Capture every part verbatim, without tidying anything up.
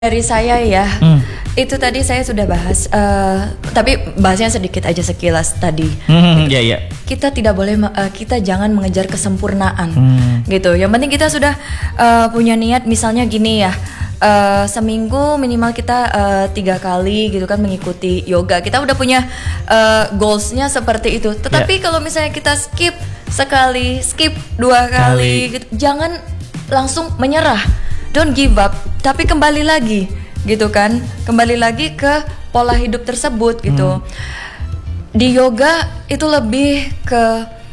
Dari saya ya, Hmm. itu tadi saya sudah bahas, uh, tapi bahasnya sedikit aja sekilas tadi. Hmm, ya ya. Kita tidak boleh, uh, kita jangan mengejar kesempurnaan, Hmm. gitu. Yang penting kita sudah uh, punya niat, misalnya gini ya, uh, seminggu minimal kita uh, tiga kali gitu kan mengikuti yoga. Kita udah punya uh, goalsnya seperti itu. Tetapi Ya. kalau misalnya kita skip sekali, skip dua kali, Kali. gitu, jangan langsung menyerah. Don't give up, tapi kembali lagi gitu kan, kembali lagi ke pola hidup tersebut gitu. Hmm. Di yoga itu lebih ke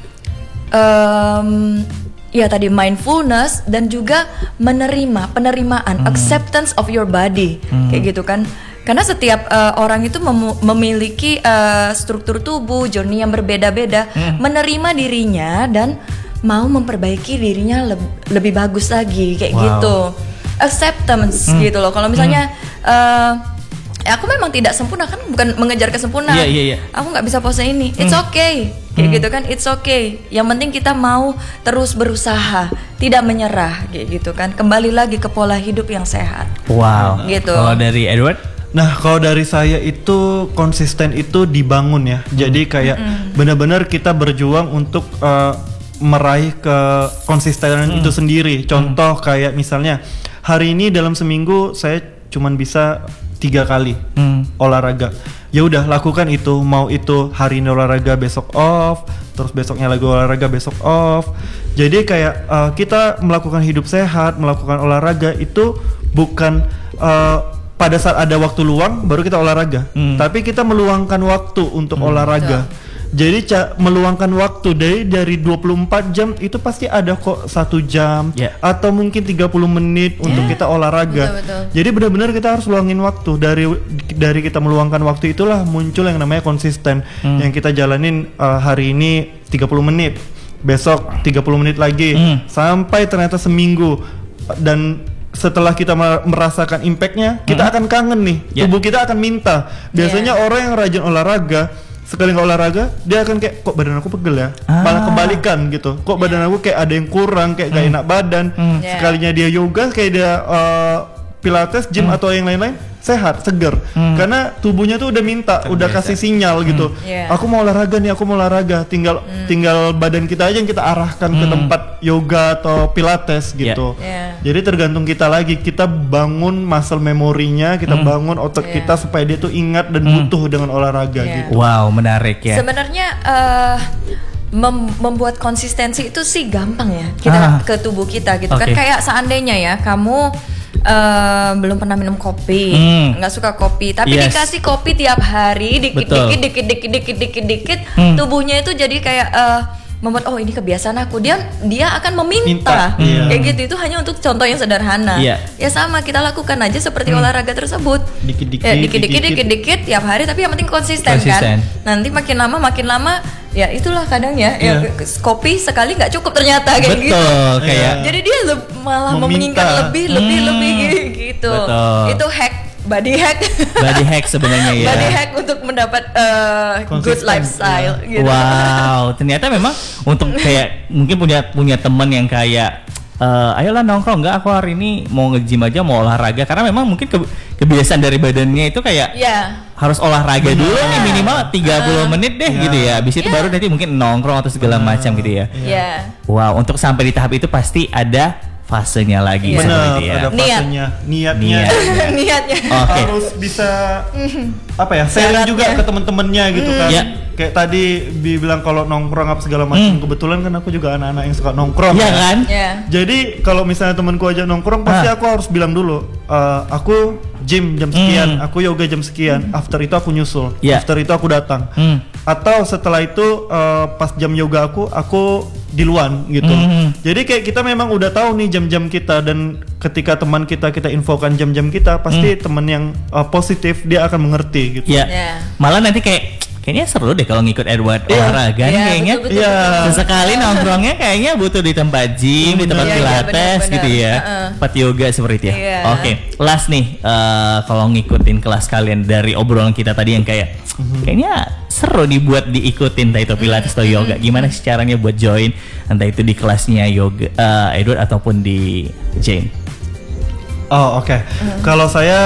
um, ya tadi mindfulness dan juga menerima, penerimaan, Hmm. acceptance of your body, Hmm. kayak gitu kan. Karena setiap uh, orang itu mem- memiliki uh, struktur tubuh, journey yang berbeda-beda, Hmm. menerima dirinya dan mau memperbaiki dirinya leb- lebih bagus lagi kayak Wow. gitu. Acceptance Hmm. gitu loh. Kalau misalnya uh, ya aku memang tidak sempurna, kan bukan mengejar kesempurnaan. Iya, iya, iya. Aku nggak bisa pose ini. It's Hmm. okay. Kayak Hmm. gitu kan. It's okay. Yang penting kita mau terus berusaha, tidak menyerah kayak gitu kan. Kembali lagi ke pola hidup yang sehat. Wow. Gitu. Kalau dari Edward? Nah, kalau dari saya itu konsisten itu dibangun ya. Jadi kayak benar-benar kita berjuang untuk uh, meraih ke konsistenan Hmm. itu sendiri. Contoh kayak misalnya hari ini dalam seminggu saya cuman bisa tiga kali Hmm. olahraga. Ya udah lakukan itu. Mau itu hari ini olahraga besok off, terus besoknya lagi olahraga besok off. Jadi kayak uh, kita melakukan hidup sehat, melakukan olahraga itu bukan uh, pada saat ada waktu luang baru kita olahraga, Hmm. tapi kita meluangkan waktu untuk Hmm. olahraga. Jadi ca- meluangkan waktu dari dari dua puluh empat jam itu pasti ada kok satu jam Yeah. atau mungkin tiga puluh menit untuk kita olahraga. Betul, betul. Jadi benar-benar kita harus luangin waktu. Dari dari kita meluangkan waktu itulah muncul yang namanya konsisten. Hmm. Yang kita jalanin uh, hari ini tiga puluh menit, besok tiga puluh menit lagi, Hmm. sampai ternyata seminggu. Dan setelah kita ma- merasakan impactnya, kita Hmm. akan kangen nih. Yeah. Tubuh kita akan minta. Biasanya Yeah. orang yang rajin olahraga, sekali nggak olahraga, dia akan kayak kok badan aku pegel ya. Ah. Malah kebalikan gitu. Kok badan aku kayak ada yang kurang, kayak gak enak badan. Hmm. Yeah. Sekalinya dia yoga, kayak dia uh, pilates, gym atau yang lain-lain, sehat, seger. Hmm. Karena tubuhnya tuh udah minta, udah kasih sinyal gitu. Yeah. Aku mau olahraga nih, aku mau olahraga. Tinggal tinggal badan kita aja yang kita arahkan ke Hmm. tempat yoga atau pilates gitu. Yeah. Jadi tergantung kita lagi, kita bangun muscle memorinya, kita Hmm. bangun otot Yeah. kita supaya dia tuh ingat dan Hmm. butuh dengan olahraga Yeah. gitu. Wow, menarik ya. Sebenarnya uh, mem- membuat konsistensi itu sih gampang ya kita Ah. ke tubuh kita gitu kan. Oke. Kayak seandainya ya kamu uh, belum pernah minum kopi, Hmm. nggak suka kopi, tapi Yes. dikasih kopi tiap hari, dikit Betul. dikit dikit dikit dikit dikit dikit, Hmm. tubuhnya itu jadi kayak uh, membuat oh ini kebiasaan aku, dia dia akan meminta Minta, iya. kayak gitu. Itu hanya untuk contoh yang sederhana. Iya. Ya sama kita lakukan aja seperti Hmm. olahraga tersebut. Dikit-dikit, Ya, dikit-dikit, dikit-dikit. dikit-dikit tiap hari, tapi yang penting konsisten, Konsisten. kan. Nanti makin lama makin lama ya itulah kadang ya, ya Iya. k- kopi sekali nggak cukup ternyata kayak gitu. Betul, kayak Iya. Jadi dia le- malah Meminta. menginginkan lebih lebih Hmm. lebih gitu. Betul. Itu hack, body hack. body hack sebenarnya ya. Body hack untuk mendapat uh, good Konsisten, lifestyle iya. gitu. Wow, ternyata memang untuk kayak mungkin punya punya teman yang kayak eh, ayolah nongkrong, enggak aku hari ini mau nge-gym aja, mau olahraga, karena memang mungkin ke- kebiasaan dari badannya itu kayak Ya. harus olahraga dulu nih minimal tiga puluh menit deh Iya. gitu ya. Habis itu Iya. baru nanti mungkin nongkrong atau segala macam gitu ya. Ya. Wow, untuk sampai di tahap itu pasti ada fasenya lagi Iya. Benar, seperti ya. ada Niat. fasenya, niatnya. Niat. Niatnya. Oke. Harus bisa apa ya, sharing Syaratnya. juga ke teman-temannya gitu kan. Ya. Kayak tadi bilang kalau nongkrong apa segala macam, Hmm. kebetulan kan aku juga anak-anak yang suka nongkrong. Iya ya. kan? Ya. Jadi kalau misalnya temanku aja nongkrong, pasti Ah. aku harus bilang dulu, "Eh, aku gym jam sekian, Hmm. aku yoga jam sekian. After itu aku nyusul. Ya. After itu aku datang." Hmm. Atau setelah itu eh, pas jam yoga aku, aku di luar gitu. Hmm. Jadi kayak kita memang udah tahu nih jam-jam kita, dan ketika teman kita kita infokan jam-jam kita, pasti teman yang eh, positif dia akan mengerti gitu. Ya. Ya. Malah nanti kayak kayaknya seru deh kalau ngikut Edward Iya. olahraga nih Iya, kayaknya. betul, betul, Iya. betul. Sesekali nongkrongnya kayaknya butuh di tempat gym, di tempat Iya, iya, pilates benar-benar. gitu ya. Heeh. Tempat yoga seperti itu ya. Iya. Oke, last nih eh, kalau ngikutin kelas kalian dari obrolan kita tadi yang kayak kayaknya seru dibuat diikutin entah itu pilates atau yoga. Gimana sih caranya buat join entah itu di kelasnya yoga eh, Edward ataupun di Jane? Oh oke. Kalau saya